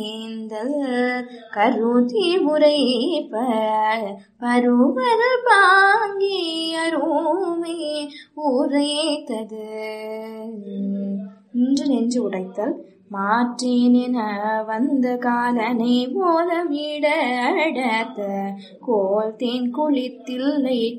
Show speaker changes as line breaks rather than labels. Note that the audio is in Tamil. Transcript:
ஏந்தல் கருதி உரைப்ப பருவர் பாங்கி அருமை உரைத்தது. இன்று நெஞ்சு உடைத்தல் மாற்றேனென வந்த காலனை போல விட அடத்த கோல் தேன் குளித்தில்லை